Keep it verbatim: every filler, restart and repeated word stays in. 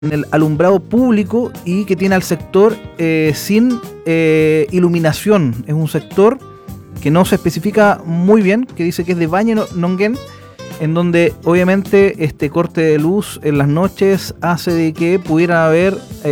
el alumbrado público y que tiene al sector eh, sin eh, iluminación. Es un sector que no se especifica muy bien, que dice que es de Valle Nonguén, en donde obviamente este corte de luz en las noches hace de que pudiera haber